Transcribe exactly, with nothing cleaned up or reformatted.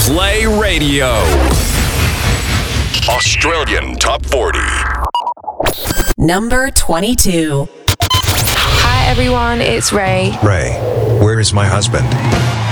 Play Radio. Australian Top forty. Number twenty-two. Hi everyone, it's Ray. Ray, where is my husband?